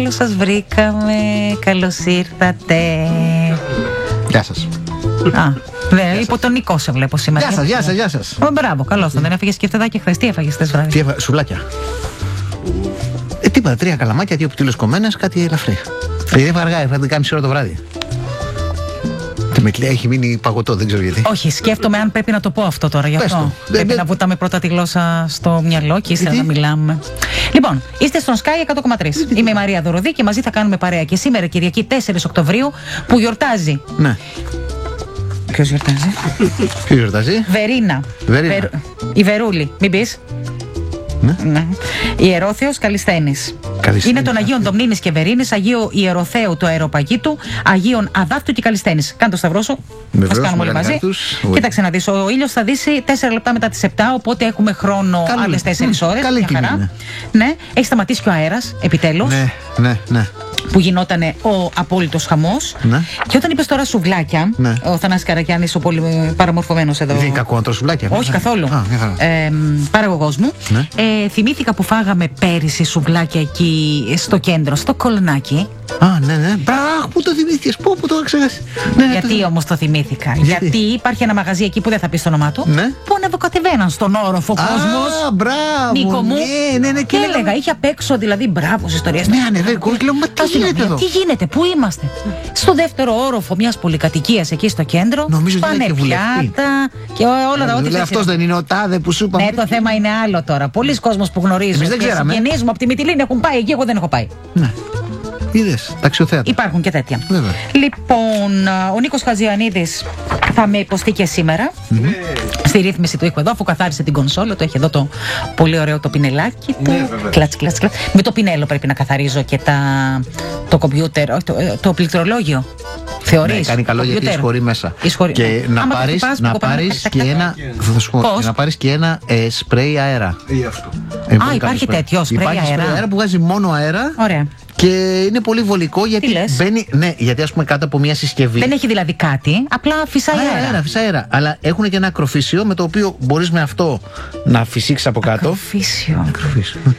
Καλώς σας βρήκαμε, καλώς ήρθατε. Γεια σας. Υπό τον Νικό σε βλέπω σήμερα. Γεια σας. Μπράβο, καλώς τον. Δεν έφαγες σκεφτεδάκι χθες? Τι έφαγες χθες βράδυ? Σουβλάκια. Τίποτα, 3 καλαμάκια, 2 πτύλες κομμένες, κάτι ελαφρύ. Γιατί έφαγα αργά, έφαγα 10.30 ώρα το βράδυ. Έχει μείνει παγωτό, δεν ξέρω γιατί. Όχι, σκέφτομαι αν πρέπει να το πω αυτό τώρα γι' αυτό. Πρέπει να βουτάμε πρώτα τη γλώσσα στο μυαλό και ύστερα να μιλάμε. Λοιπόν, είστε στον Sky 100,3. Είμαι η Μαρία Δωροδή και μαζί θα κάνουμε παρέα. Και σήμερα, Κυριακή 4 Οκτωβρίου, που γιορτάζει. Ναι. Ποιος γιορτάζει? Ποιος γιορτάζει? Βερίνα. Η Βερούλη. Μην πεις. Ναι. Ιερόθεος Καλισθένης. Είναι των Αγίων Δομνίνης και Βερίνης, Αγίου Ιεροθέου του Αεροπαγίτου, Αγίων Αδάφτου και Καλισθένης. Κάνε το σταυρό σου. Ας κάνουμε όλοι μαζί. Κοίταξε να δεις, ο ήλιος θα δύσει 4 λεπτά μετά τις 7, οπότε έχουμε χρόνο άλλες 4 ώρες. Καλή τιμή. Ναι, έχει σταματήσει και ο αέρας, επιτέλους. Ναι. Που γινότανε ο απόλυτος χαμός. Ναι. Και όταν είπες τώρα σουβλάκια, ναι. Ο Θανάσης Καρακιάνης, ο πολύ παραμορφωμένος εδώ. Δεν είναι κακό να τρώω σουβλάκια? Όχι καθόλου. Παραγωγός μου. Ναι. Θυμήθηκα που φάγαμε πέρυσι σουβλάκια εκεί στο κέντρο, στο Κολονάκι. Ναι. Μπράβο, πού το θυμήθηκες, πού το ξέχασες? Γιατί όμως το θυμήθηκα? Γιατί υπάρχει ένα μαγαζί εκεί που δεν θα πει το όνομά του. Ναι. Που ανεβοκατεβαίναν στον όροφο κόσμος. Μπράβο. Νίκο μου. Ναι. Και έλεγα, είχε απ' έξω δηλαδή μπράβο ιστορίες. Ναι, ανεβαίνω και λέω, μα τι γίνεται εδώ? Τι γίνεται, πού είμαστε? Στο δεύτερο όροφο μιας πολυκατοικίας εκεί στο κέντρο. Νομίζω ότι είναι και πιάτα και όλα τα ό,τι. Αυτός δεν είναι ο τάδε που σου είπα? Ναι, το θέμα είναι άλλο τώρα. Πολλοί κόσμος που γνωρίζουν. Εμείς δεν ξέραμε. Συγγενείς μου από τη Μυτιλήνη έχουν πάει εκεί, εγώ δεν έχω πάει. Ναι. Είδες, ταξιοθέατα. Υπάρχουν και τέτοια. Βέβαια. Λοιπόν, ο Νίκος Χατζιαννίδης θα με υποστεί και σήμερα. Στη ρύθμιση του ήχου εδώ, αφού καθάρισε την κονσόλα του, έχει εδώ το πολύ ωραίο το πινελάκι του. Κλατς. Με το πινέλο πρέπει να καθαρίζω και το κομπιούτερ, το πληκτρολόγιο. Θεωρείς? Ναι, κάνει καλό γιατί εισχωρεί μέσα. Και να πάρεις και ένα. Θα σου πω, να πάρεις και ένα σπρέι αέρα. Υπάρχει τέτοιο σπρέι αέρα? Υπάρχει σπρέι αέρα που βγάζει μόνο αέρα. Ωραία. Και είναι πολύ βολικό γιατί μπαίνει. Ναι, γιατί ας πούμε κάτω από μια συσκευή. Δεν έχει δηλαδή κάτι, απλά φυσάει αέρα. Φυσάει αέρα. Αλλά έχουν και ένα ακροφύσιο με το οποίο μπορείς με αυτό να φυσήξεις από κάτω. Ακροφύσιο.